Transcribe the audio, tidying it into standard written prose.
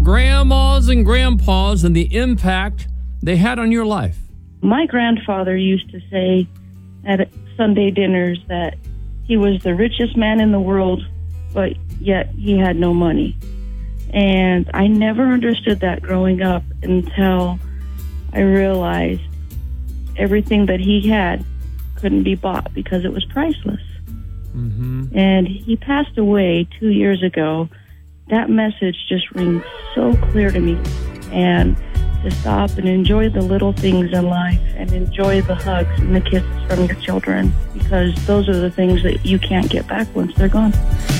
grandmas and grandpas and the impact they had on your life. My grandfather used to say at Sunday dinners that he was the richest man in the world, but yet he had no money. And I never understood that growing up until I realized everything that he had couldn't be bought because it was priceless. Mm-hmm. And he passed away 2 years ago. That message just rings so clear to me. And to stop and enjoy the little things in life and enjoy the hugs and the kisses from your children, because those are the things that you can't get back once they're gone.